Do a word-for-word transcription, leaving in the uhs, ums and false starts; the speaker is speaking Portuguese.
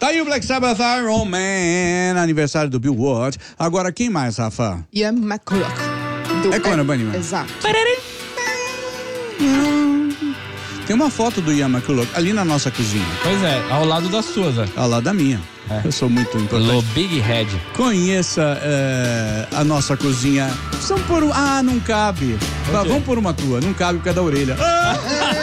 Tá aí o Black Sabbath Iron Man, aniversário do Bill Ward. Agora, quem mais, Rafa? Ian McCulloch. Do, É Conan Bunnyman. Exato. Tem uma foto do Ian McCulloch ali na nossa cozinha. Pois é, ao lado das suas, ó. Ao lado da minha. É. Eu sou muito importante. Lo Big Head. Conheça é, a nossa cozinha. São por um... Ah, não cabe. Vamos por uma tua. Não cabe por causa da orelha. Ah!